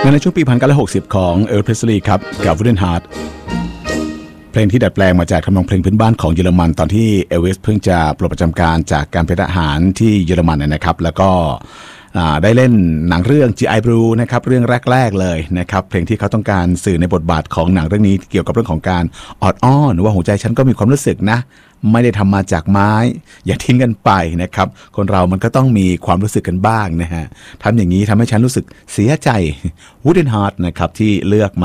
ในช่วงปี 1960 ของเอล เพรสลีย์ครับกับ Wooden Heart เพลงที่ดัดแปลงมาจากทำนองเพลงพื้นบ้านของเยอรมันตอนที่เอลวิสเพิ่งจะปลดประจำการจากการเป็นทหารที่เยอรมันนะครับแล้วก็ได้เล่นหนังเรื่อง G.I. Blue นะครับเรื่องแรกๆเลยนะครับเพลงที่เขาต้องการสื่อในบทบาทของหนังเรื่องนี้เกี่ยวกับเรื่องของการออดอ้อนว่าหัวใจฉันก็มีความรู้สึกนะไม่ได้ทำมาจากไม้อย่าทิ้งกันไปนะครับคนเรามันก็ต้องมีความรู้สึกกันบ้างนะฮะทำอย่างนี้ทำให้ฉันรู้สึกเสียใจ Wooden Heart นะครับที่เลือกมา